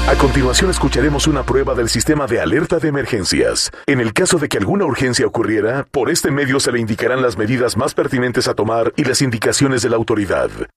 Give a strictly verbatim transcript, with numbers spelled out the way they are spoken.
A continuación escucharemos una prueba del sistema de alerta de emergencias. En el caso de que alguna urgencia ocurriera, por este medio se le indicarán las medidas más pertinentes a tomar y las indicaciones de la autoridad.